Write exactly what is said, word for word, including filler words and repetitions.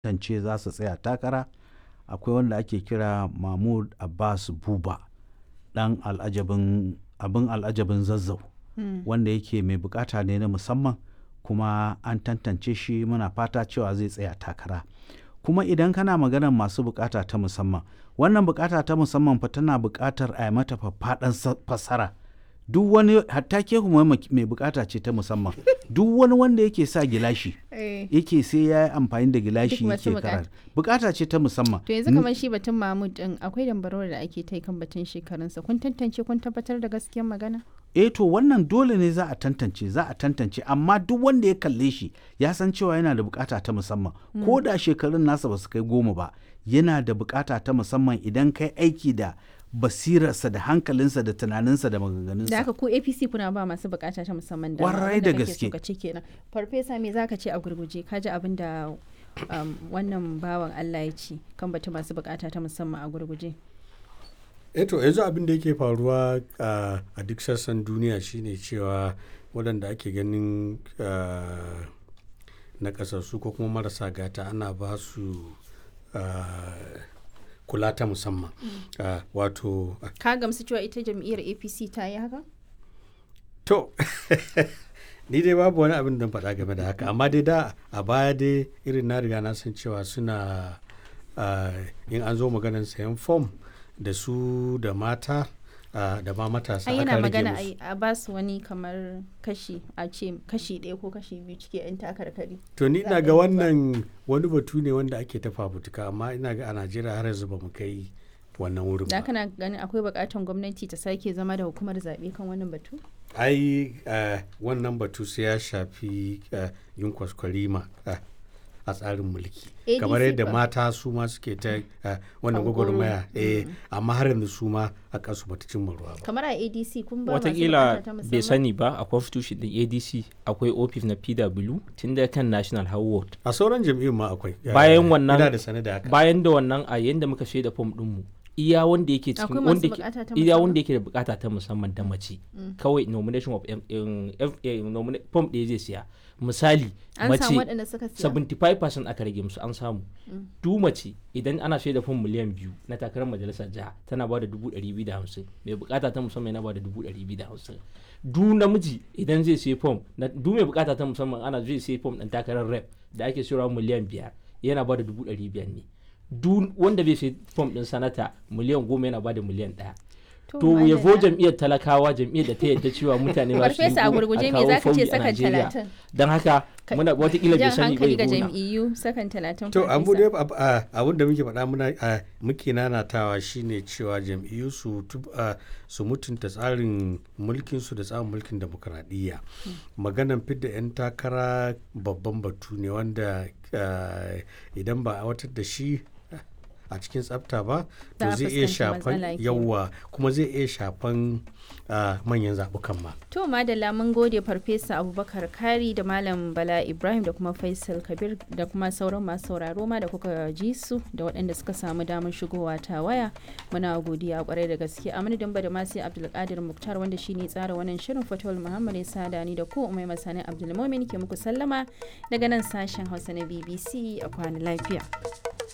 tantance za su tsaya takara. Akwai wanda ake kira Mahmud Abbas Buba, ɗan al'ajabin abin al'ajabin Zazzau, Mm. wanda yake mai bukata ne na musamman, kuma an tantance shi, muna fata cewa zai tsaya takara. Kuma idan kana maganar masu bukata ta musamman, wannan bukata ta musamman fa tana bukatar a yi mata faffaɗan sa- fassara. Duk wani, hatta ke kuma mai bukata ce ta musamman, duk wani wanda yake sa gilashi Eh. yake sai ya yi amfani da gilashi Duk masu yake karatu, bukata ce ta musamman. To yanzu kamar shi batun Mahmud din akwai dambarwar da ake ta kan batun shekarunsa. Kun tantance kun tabbatar da gaskiyar magana? eh to wannan dole ne za a tantance, za a tantance, amma duk wanda ya kalle shi ya san cewa yana da bukata ta musamman, ko da shekarun nasa ba su kai goma ba, yana da bukata ta musamman idan kai aiki da basirarsa da hankalinsa da tunaninsa da Da maganganunsa. haka ko A P C kuna ba masu bukata ta musamman da Kwarai da gaske. ka ce kenan. Farfesa me zaka ce a gurguje? Ka ji abin da um, wannan bawan Allah ya ce kan batun masu bukata ta musamman a gurguje. eto yanzu abin da yake faruwa uh, a duk sassan duniya shine cewa waɗanda ake ganin uh, na ƙasassu ko kuma marasa gata ana ba su uh, kula ta musamman. uh, wato Ka gamsu cewa ita jam'iyyar A P C ta yi haka? to ni dai babu wani abin da faɗa game da haka, amma dai da a baya dai irin na riga na san cewa suna uh, in an zo maganar sayan fom da su da mata uh, da ma matasa Ai aka yana rage magana musu. ai a ba su wani kamar kashi a ce kashi ɗaya ko kashi biyu cike 'yan takarkari. To ni ina zaɓen ga zuwa. wannan wani batu ne wanda ake ta fafutuka, amma ina ga a Najeriya har yanzu ba mu kai wannan wurin Da ba. kana ganin akwai buƙatar gwamnati ta sake zama da hukumar zaɓe kan wannan batu? Ai uh, wannan batu sai ya shafi uh, yin kwaskwarima uh, a tsarin mulki. A D C Kamar yadda fa. mata su ma suke ta uh, wannan Hankoro. gwagwarmaya, eh, amma har yanzu su ma a kansu bata cimma ruwa ba. Kamar a A D C kun ba masu watakila buƙata ta bai musamman? sani ba a constitution din A D C akwai office na P W tun da kan national howard. A sauran jam'iyyun ma akwai. Bayan Eh, wannan- ina da sane da haka. Bayan da wannan a yanda muka shaida fom dinmu iya wanda yake cikin Akwai wanda masu ke- buƙata ta iya musamman? wanda yake da bukata ta musamman da mace kawai nomination of em- em- em- em- nomina- form ɗaya zai siya. Misali An mace samu waɗanda suka siya? seventy-five percent aka rage musu an samu. Du mace idan ana shaida fom miliyan biyu na takarar majalisar jiha tana ba da dubu ɗari biyu da hamsin, mai bukata ta musamman yana ba da dubu ɗari biyu da hamsin. Du namiji idan zai sai fom na du mai bukata ta musamman ana zai sai fom ɗin takarar rep da ake sayarwa miliyan biyar yana ba da dubu ɗari biyar ne. Du wanda bai sai fom ɗin sanata miliyan goma yana ba da miliyan ɗaya. To ya vo jam'iyyar talakawa, jam'iyyar da ta yadda cewa mutane za su Farfesa a gurguje me za ka ce sakan Najeriya. talatin? Don haka muna watakila bai Jan sani bai hankali ga gona. jam'iyyu sakan talatin. To abu Farfesa. dai ab- a- abin da muke faɗa muna a, muke nanatawa shine cewa jam'iyyu su tub- a, su mutunta tsarin mulkin su da tsarin mulkin demokradiyya. Maganan fidda 'yan takara babban batu ne wanda a, idan ba a watar da shi a cikin tsafta ba to Za a zai iya fuskanci shafan matsala kenan. yawa kuma zai iya shafan a, manyan zaɓukan ma. To madalla mun gode Farfesa Abubakar Kari da Malam Bala Ibrahim da kuma Faisal Kabir da kuma sauran masu sauraro ma da kuka ji su da waɗanda suka samu damar shigowa ta waya. Muna godiya kwarai da gaske. A madadin da masu Abdulkadir Muktar wanda shine tsara wannan shirin Fatawul Muhammad ya sada ni da ku Umai Masani Abdulmumin ke muku sallama daga nan sashen Hausa na B B C a kwana lafiya.